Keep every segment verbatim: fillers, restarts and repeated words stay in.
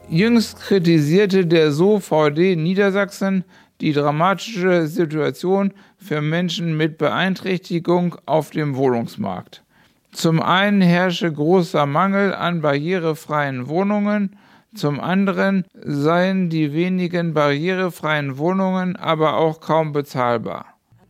Jüngst kritisierte der S O V D Niedersachsen die dramatische Situation für Menschen mit Beeinträchtigung auf dem Wohnungsmarkt. Zum einen herrsche großer Mangel an barrierefreien Wohnungen, zum anderen seien die wenigen barrierefreien Wohnungen aber auch kaum bezahlbar.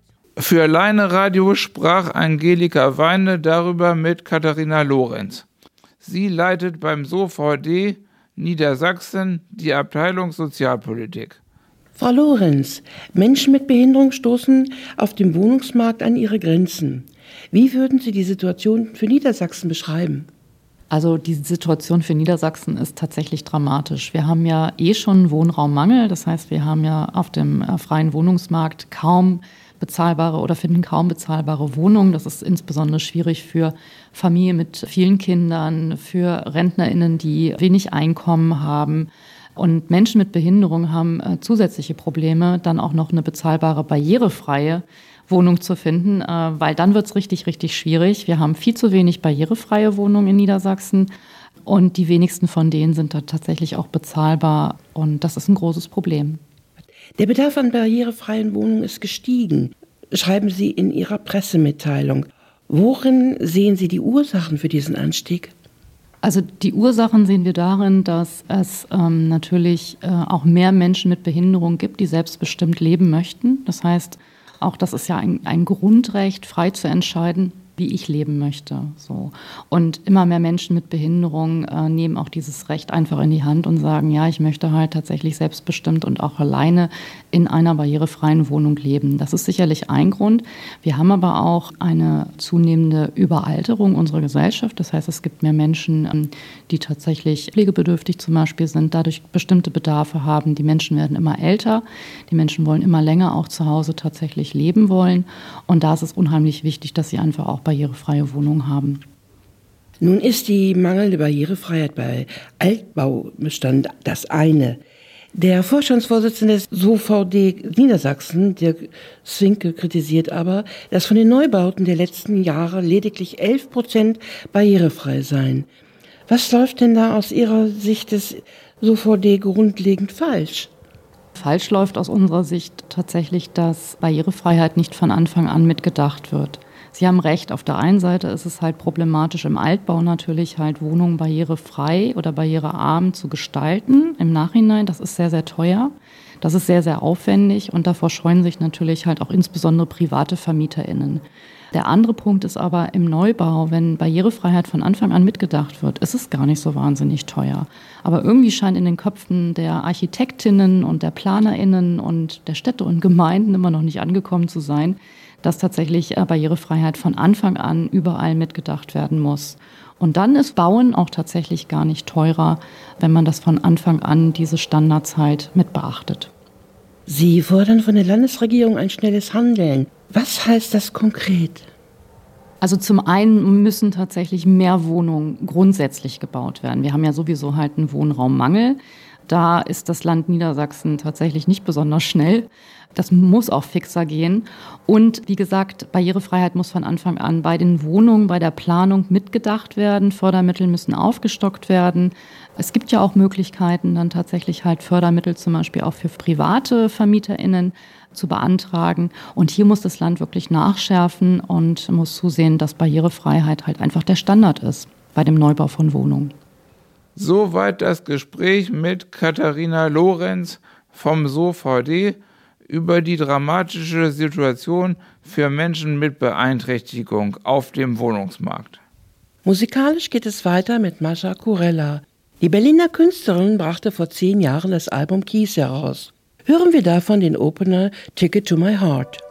Für Leine Radio sprach Angelika Weine darüber mit Katharina Lorenz. Sie leitet beim S O V D Niedersachsen die Abteilung Sozialpolitik. Frau Lorenz, Menschen mit Behinderung stoßen auf dem Wohnungsmarkt an ihre Grenzen. Wie würden Sie die Situation für Niedersachsen beschreiben? Also die Situation für Niedersachsen ist tatsächlich dramatisch. Wir haben ja eh schon Wohnraummangel, das heißt, wir haben ja auf dem freien Wohnungsmarkt kaum bezahlbare oder finden kaum bezahlbare Wohnungen. Das ist insbesondere schwierig für Familien mit vielen Kindern, für RentnerInnen, die wenig Einkommen haben. Und Menschen mit Behinderung haben äh, zusätzliche Probleme, dann auch noch eine bezahlbare, barrierefreie Wohnung zu finden, äh, weil dann wird es richtig, richtig schwierig. Wir haben viel zu wenig barrierefreie Wohnungen in Niedersachsen und die wenigsten von denen sind da tatsächlich auch bezahlbar und das ist ein großes Problem. Der Bedarf an barrierefreien Wohnungen ist gestiegen, schreiben Sie in Ihrer Pressemitteilung. Worin sehen Sie die Ursachen für diesen Anstieg? Also die Ursachen sehen wir darin, dass es ähm, natürlich äh, auch mehr Menschen mit Behinderung gibt, die selbstbestimmt leben möchten. Das heißt, auch das ist ja ein, ein Grundrecht, frei zu entscheiden, wie ich leben möchte. So. Und immer mehr Menschen mit Behinderung äh, nehmen auch dieses Recht einfach in die Hand und sagen, ja, ich möchte halt tatsächlich selbstbestimmt und auch alleine in einer barrierefreien Wohnung leben. Das ist sicherlich ein Grund. Wir haben aber auch eine zunehmende Überalterung unserer Gesellschaft. Das heißt, es gibt mehr Menschen, ähm, die tatsächlich pflegebedürftig zum Beispiel sind, dadurch bestimmte Bedarfe haben. Die Menschen werden immer älter. Die Menschen wollen immer länger auch zu Hause tatsächlich leben wollen. Und da ist es unheimlich wichtig, dass sie einfach auch barrierefreie Wohnungen haben. Nun ist die mangelnde Barrierefreiheit bei Altbaubestand das eine. Der Vorstandsvorsitzende des S O V D Niedersachsen, Dirk Zwinke, kritisiert aber, dass von den Neubauten der letzten Jahre lediglich elf Prozent barrierefrei seien. Was läuft denn da aus Ihrer Sicht des S O V D grundlegend falsch? Falsch läuft aus unserer Sicht tatsächlich, dass Barrierefreiheit nicht von Anfang an mitgedacht wird. Sie haben recht, auf der einen Seite ist es halt problematisch im Altbau natürlich halt Wohnungen barrierefrei oder barrierearm zu gestalten im Nachhinein. Das ist sehr, sehr teuer, das ist sehr, sehr aufwendig und davor scheuen sich natürlich halt auch insbesondere private VermieterInnen. Der andere Punkt ist aber im Neubau, wenn Barrierefreiheit von Anfang an mitgedacht wird, ist es gar nicht so wahnsinnig teuer. Aber irgendwie scheint in den Köpfen der Architektinnen und der PlanerInnen und der Städte und Gemeinden immer noch nicht angekommen zu sein, dass tatsächlich Barrierefreiheit von Anfang an überall mitgedacht werden muss. Und dann ist Bauen auch tatsächlich gar nicht teurer, wenn man das von Anfang an diese Standards halt mit beachtet. Sie fordern von der Landesregierung ein schnelles Handeln. Was heißt das konkret? Also zum einen müssen tatsächlich mehr Wohnungen grundsätzlich gebaut werden. Wir haben ja sowieso halt einen Wohnraummangel. Da ist das Land Niedersachsen tatsächlich nicht besonders schnell. Das muss auch fixer gehen. Und wie gesagt, Barrierefreiheit muss von Anfang an bei den Wohnungen, bei der Planung mitgedacht werden. Fördermittel müssen aufgestockt werden. Es gibt ja auch Möglichkeiten, dann tatsächlich halt Fördermittel zum Beispiel auch für private VermieterInnen zu beantragen. Und hier muss das Land wirklich nachschärfen und muss zusehen, dass Barrierefreiheit halt einfach der Standard ist bei dem Neubau von Wohnungen. Soweit das Gespräch mit Katharina Lorenz vom S O V D über die dramatische Situation für Menschen mit Beeinträchtigung auf dem Wohnungsmarkt. Musikalisch geht es weiter mit Mascha Kurella. Die Berliner Künstlerin brachte vor zehn Jahren das Album Kies heraus. Hören wir davon den Opener Ticket to My Heart.